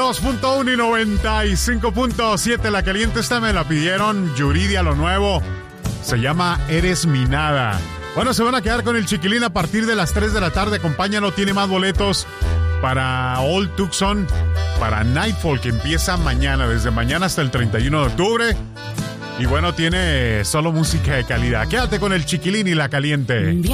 92.1 y 95.7. La caliente esta me la pidieron. Yuridia, lo nuevo. Se llama Eres mi nada. Bueno, se van a quedar con el Chiquilín a partir de las 3 de la tarde. Acompáñalo, tiene más boletos para Old Tucson, para Nightfall, que empieza mañana, desde mañana hasta el 31 de octubre. Y bueno, tiene solo música de calidad. Quédate con el Chiquilín y la caliente.